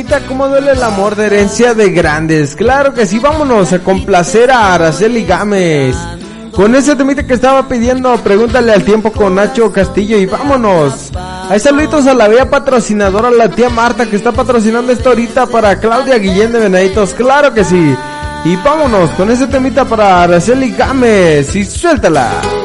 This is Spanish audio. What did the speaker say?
¿Cómo duele el amor de Herencia de Grandes? Claro que sí, vámonos a complacer a Araceli Gámez con ese temita que estaba pidiendo. Pregúntale al tiempo con Nacho Castillo. Y vámonos. Hay saluditos a la bella patrocinadora, la tía Marta, que está patrocinando esto ahorita para Claudia Guillén de Venaditos. Claro que sí. Y vámonos con ese temita para Araceli Gámez. Y suéltala.